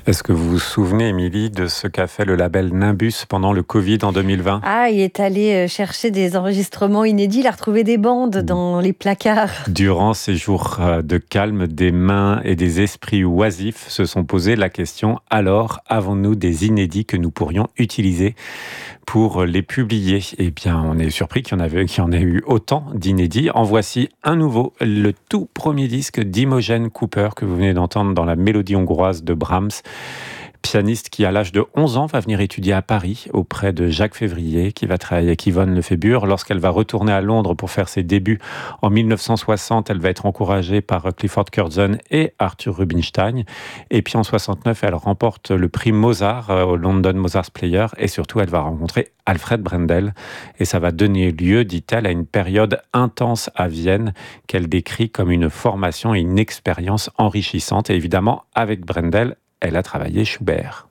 Est-ce que vous vous souvenez, Émilie, de ce qu'a fait le label Nimbus pendant le Covid en 2020? Ah, il est allé chercher des enregistrements inédits, il a retrouvé des bandes dans les placards. Durant ces jours de calme, des mains et des esprits oisifs se sont posé la question: alors, avons-nous des inédits que nous pourrions utiliser pour les publier? Eh bien, on est surpris qu'il y en ait eu autant d'inédits. En voici un nouveau, le tout premier disque d'Imogen Cooper que vous venez d'entendre dans la mélodie hongroise de Brahms. Pianiste qui, à l'âge de 11 ans, va venir étudier à Paris auprès de Jacques Février, qui va travailler avec Yvonne Lefébure. Lorsqu'elle va retourner à Londres pour faire ses débuts en 1960, elle va être encouragée par Clifford Curzon et Arthur Rubinstein. Et puis en 69, elle remporte le prix Mozart au London Mozart's Players. Et surtout, elle va rencontrer Alfred Brendel. Et ça va donner lieu, dit-elle, à une période intense à Vienne qu'elle décrit comme une formation et une expérience enrichissante. Et évidemment, avec Brendel, elle a travaillé Schubert.